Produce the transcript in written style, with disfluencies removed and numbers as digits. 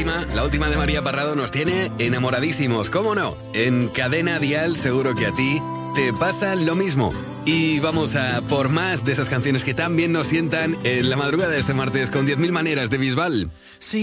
La última de María Parrado nos tiene enamoradísimos, ¿cómo no? En Cadena Dial seguro que a ti te pasa lo mismo. Y vamos a por más de esas canciones que tan bien nos sientan en la madrugada de este martes con 10.000 maneras de Bisbal. Sí.